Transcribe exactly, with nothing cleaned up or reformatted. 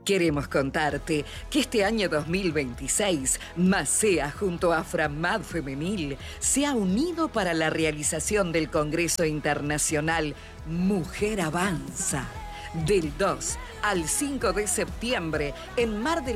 Queremos contarte que este año dos mil veintiséis, MASEA junto a Framad Femenil se ha unido para la realización del Congreso Internacional Mujer Avanza. Del dos al cinco de septiembre en Mar del